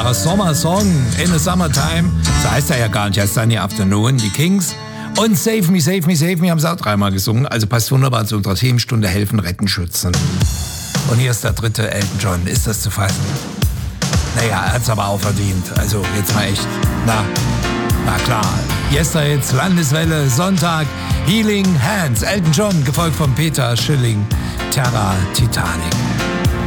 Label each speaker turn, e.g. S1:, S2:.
S1: wunderbarer Sommersong, In the Summertime. So heißt er ja gar nicht, heißt Sunny Afternoon, die Kings. Und Save Me, Save Me, Save Me haben sie auch dreimal gesungen. Also passt wunderbar zu unserer Themenstunde Helfen, Retten, Schützen. Und hier ist der dritte, Elton John. Ist das zu fassen? Naja, er hat's aber auch verdient. Also jetzt mal echt. Na klar. Yesterdays, Landeswelle, Sonntag, Healing Hands. Elton John, gefolgt von Peter Schilling, Terra, Titanic.